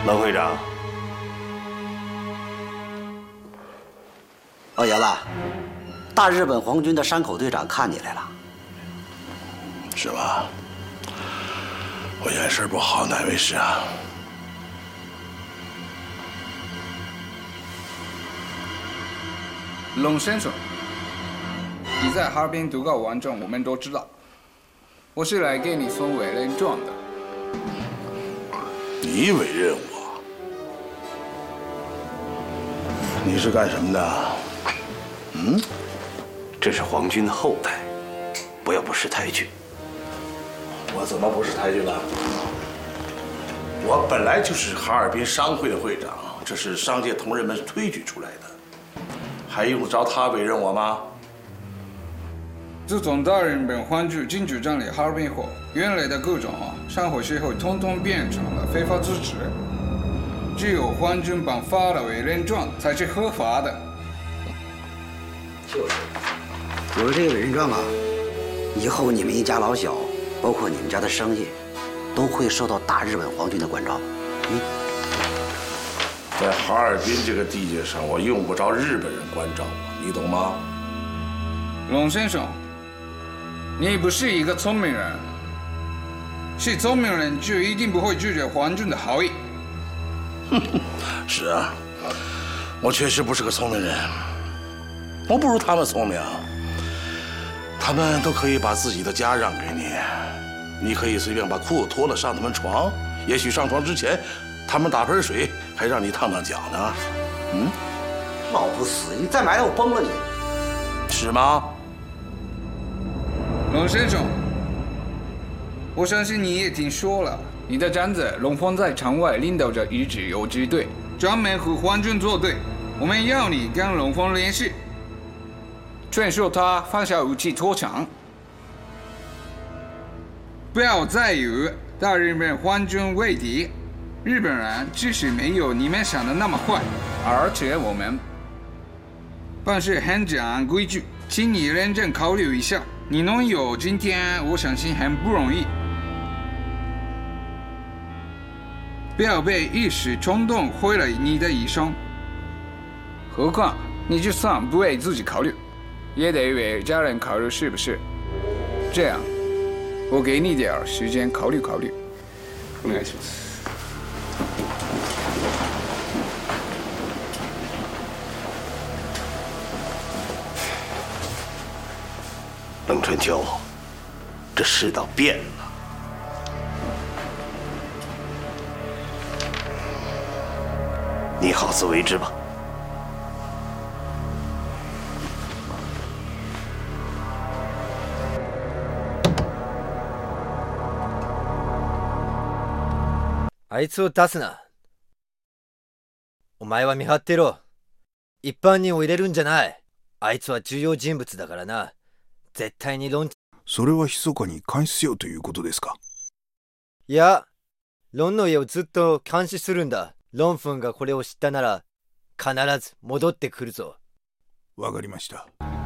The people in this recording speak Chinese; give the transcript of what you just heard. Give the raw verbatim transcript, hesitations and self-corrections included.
冷会长， 老爷子，大日本皇军的山口队长看你来了。 是吧？我眼神不好，哪位是啊？ 龙先生，你在哈尔滨读稿完整，我们都知道。我是来给你送委任状的。 你委任我？你是干什么的？嗯？ 这是皇军的后代，不要不识抬举。 我怎么不识抬举了？我本来就是哈尔滨商会的会长，这是商界同仁们推举出来的，还用得着他委任我吗？ 自从大日本皇军进驻占领哈尔滨后，原来的各种山火协会统统变成了非法组织，只有皇军颁发的委任状才是合法的。 就是，有了这个委任状啊，以后你们一家老小，包括你们家的生意，都会受到大日本皇军的关照。嗯， 在哈尔滨这个地界上，我用不着日本人关照我，你懂吗？ 龙先生，你不是一个聪明人，是聪明人就一定不会拒绝皇军的好意。 是啊，我确实不是个聪明人，我不如他们聪明。他们都可以把自己的家让给你，你可以随便把裤子脱了上他们床，也许上床之前，他们打盆水还让你烫烫脚呢。嗯， 老不死，你再埋汰我崩了你。 是吗？ 龙先生，我相信你也听说了，你的长子龙峰在场外领导着一支游击队，专门和皇军作对。我们要你跟龙峰联系，劝说他放下武器投降，不要再与大日本皇军为敌。日本人其实没有你们想的那么坏，而且我们办事很讲规矩，请你认真考虑一下。你能有今天，我相信很不容易。不要被一时冲动毁了你的一生。何况你就算不为自己考虑，也得为家人考虑，是不是？这样，我给你点时间考虑考虑。お願いします。 冷春秋，这世道变了，你好自为之吧。 あいつを出すな。お前は見張ってろ。一般人を入れるんじゃない。あいつは重要人物だからな。絶対にロン。 それは密かに監視せよということですか？ いや、ロンの家をずっと監視するんだ。ロンフンがこれを知ったなら、必ず戻ってくるぞ。 わかりました。